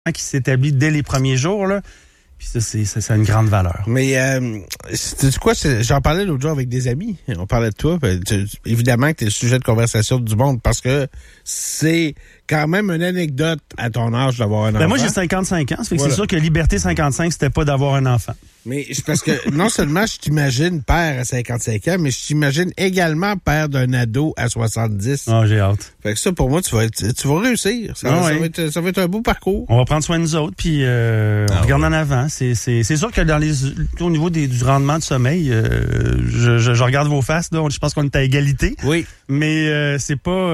qui s'établit dès les premiers jours, là. Puis ça a une grande valeur. Mais, c'est quoi, j'en parlais l'autre jour avec des amis. On parlait de toi. Évidemment que t'es le sujet de conversation du monde parce que c'est quand même une anecdote à ton âge d'avoir un enfant. Moi, j'ai 55 ans. Ça fait que c'est sûr que Liberté 55, c'était pas d'avoir un enfant. Mais c'est parce que non seulement je t'imagine père à 55 ans, mais je t'imagine également père d'un ado à 70. Ah, j'ai hâte. Fait que ça, pour moi, tu vas réussir. Ça va être un beau parcours. On va prendre soin de nous autres, puis on regarde en avant. C'est sûr que au niveau du rendement de sommeil, je regarde vos faces, là. Je pense qu'on est à égalité. Oui. Mais c'est pas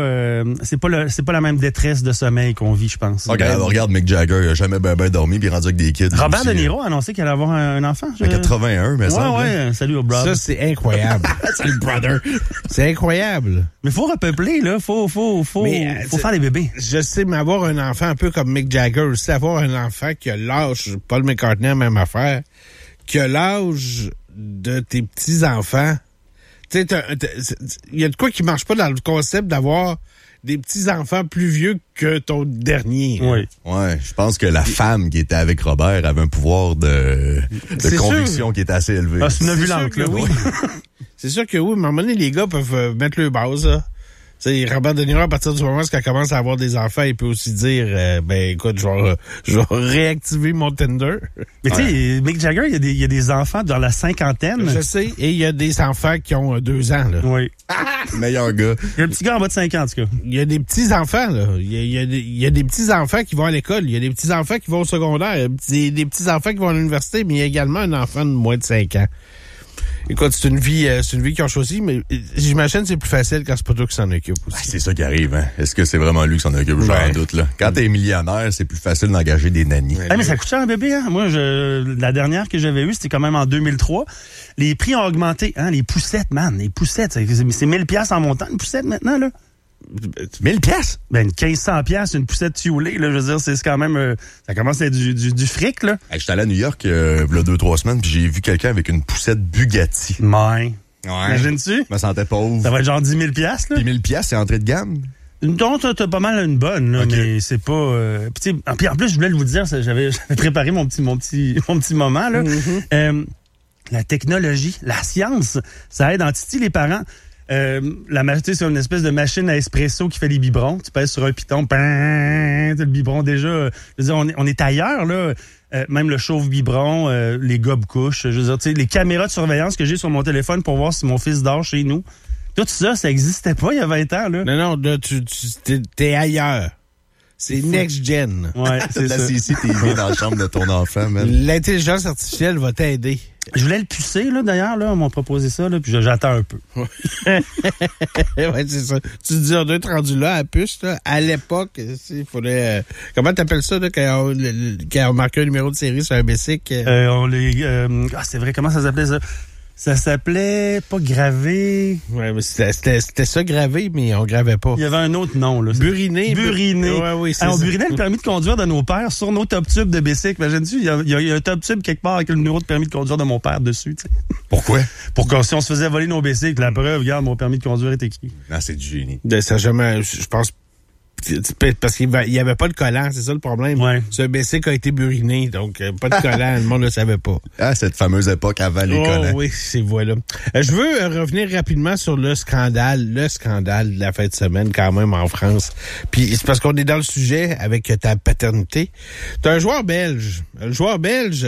la même détresse de sommeil qu'on vit, je pense. Regarde Mick Jagger, il a jamais bien dormi, puis il est rendu avec des kids. Robert De Niro a annoncé qu'elle allait avoir un enfant. En 81, mais ça. Ouais, salut au brother. Ça, c'est incroyable. Salut, brother. C'est incroyable. Mais faut repeupler, là. Faut faire des bébés. Je sais, mais avoir un enfant un peu comme Mick Jagger aussi, avoir un enfant qui a l'âge, Paul McCartney, même affaire, qui a l'âge de tes petits-enfants. Tu sais, il y a de quoi qui marche pas dans le concept d'avoir des petits-enfants plus vieux que ton dernier. Oui. Ouais, je pense que la femme qui était avec Robert avait un pouvoir de conviction qui était assez élevé. Ah, c'est une ovulante, là, oui. C'est sûr que oui, mais à un moment donné, les gars peuvent mettre le base, là. Tu sais, Robert De Niro, à partir du moment où elle commence à avoir des enfants, il peut aussi dire, écoute, je vais réactiver mon Tinder. Mais tu sais, Mick Jagger, il y a des enfants dans la cinquantaine. Je sais, et il y a des enfants qui ont 2 ans, là. Oui. Meilleur gars. Il y a un petit gars en bas de 5 ans, en tout cas. Il y a des petits-enfants, là. Il y a des petits-enfants qui vont à l'école. Il y a des petits-enfants qui vont au secondaire. Des petits-enfants qui vont à l'université, mais il y a également un enfant de moins de 5 ans. Écoute, c'est une vie qu'ils ont choisie, mais j'imagine que c'est plus facile quand c'est pas toi qui s'en occupe aussi. C'est ça qui arrive, hein. Est-ce que c'est vraiment lui qui s'en occupe? J'en doute, là. Quand t'es millionnaire, c'est plus facile d'engager des nannies. Mais ça coûte cher un bébé, hein. Moi, la dernière que j'avais eue, c'était quand même en 2003. Les prix ont augmenté, hein. Les poussettes, man. Les poussettes, c'est 1000$ en montant, une poussette maintenant, là. 1000$? Ben, 1500$, une poussette tioulée, là. Je veux dire, c'est quand même, ça commence à être du fric, là. J'étais allé à New York, il y a 2-3 semaines, puis j'ai vu quelqu'un avec une poussette Bugatti. Ouais. Imagines-tu? Je me sentais pauvre. Ça va être genre 10 000$, là. 10 000$, c'est entrée de gamme? Donc, t'as pas mal une bonne, là, mais c'est pas... Puis en plus, je voulais vous dire, j'avais préparé mon petit moment, là. Mm-hmm. La technologie, la science, ça aide en titi les parents. La majorité, c'est une espèce de machine à espresso qui fait les biberons. Tu pèses sur un piton, t'as le biberon déjà. Je veux dire, on est ailleurs, là. Même le chauffe-biberon, les gobes-couches. Je veux dire, tu sais, les caméras de surveillance que j'ai sur mon téléphone pour voir si mon fils dort chez nous. Tout ça existait pas il y a 20 ans, là. Non, là, t'es ailleurs. C'est next-gen. Ouais, c'est ça. La CCTV dans la chambre de ton enfant, man. L'intelligence artificielle va t'aider. Je voulais le pucer, là, d'ailleurs, là. On m'a proposé ça, là, puis j'attends un peu. Ouais, c'est ça. Tu te dis, on doit être rendu là, à puce, là. À l'époque, il fallait... comment t'appelles ça, là, quand on marquait un numéro de série sur un bicycle? C'est vrai, comment ça s'appelait, ça? Ça s'appelait pas gravé. Ouais, mais c'était ça gravé, mais on gravait pas. Il y avait un autre nom, là. Buriné. Ouais, oui, c'est ça. On burinait le permis de conduire de nos pères sur nos top tubes de bicycle. Imagine-tu, il y a un top tube quelque part avec le numéro de permis de conduire de mon père dessus, tu sais. Pourquoi? Pour que si on se faisait voler nos bicycles, la preuve, regarde, mon permis de conduire est écrit. Non, c'est du génie. Ça jamais, je pense, parce qu'il y avait pas de collant, c'est ça le problème. Ouais. Ce bicycle a été buriné, donc pas de collant, le monde ne le savait pas. Ah, cette fameuse époque avant les collants. Oui, c'est voilà. Je veux revenir rapidement sur le scandale de la fin de semaine quand même en France. Puis c'est parce qu'on est dans le sujet avec ta paternité. T'as un joueur belge. Le joueur belge,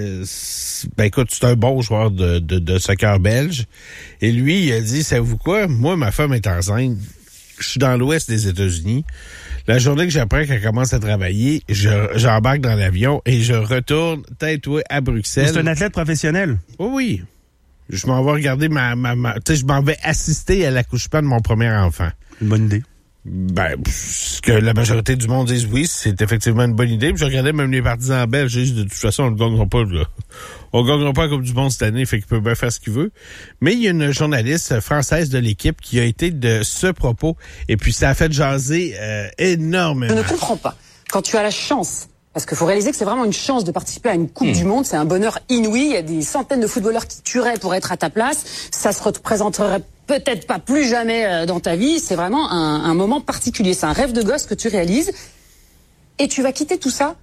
écoute, c'est un bon joueur de soccer belge. Et lui, il a dit, savez-vous quoi? Moi, ma femme est enceinte. Je suis dans l'ouest des États-Unis. La journée que j'apprends qu'elle commence à travailler, j'embarque dans l'avion et je retourne tête à Bruxelles. C'est un athlète professionnel? Oui. Je m'en vais regarder tu sais, je m'en vais assister à l'accouchement de mon premier enfant. Une bonne idée. Ce que la majorité du monde disent oui, c'est effectivement une bonne idée. Puis je regardais même les partisans belges, ils disent de toute façon, on ne gagnera pas, là. On gagnera pas la Coupe du Monde cette année, fait qu'il peut bien faire ce qu'il veut. Mais il y a une journaliste française de l'équipe qui a été de ce propos, et puis ça a fait jaser énormément. Je ne comprends pas. Quand tu as la chance, parce qu'il faut réaliser que c'est vraiment une chance de participer à une Coupe du Monde, c'est un bonheur inouï, il y a des centaines de footballeurs qui tueraient pour être à ta place, ça se représenterait peut-être pas plus jamais dans ta vie, c'est vraiment un moment particulier, c'est un rêve de gosse que tu réalises, et tu vas quitter tout ça